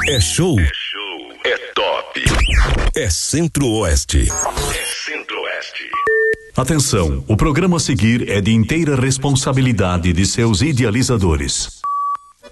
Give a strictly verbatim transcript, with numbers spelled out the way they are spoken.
É show. É show. É top. É Centro-Oeste. É Centro-Oeste. Atenção, o programa a seguir é de inteira responsabilidade de seus idealizadores.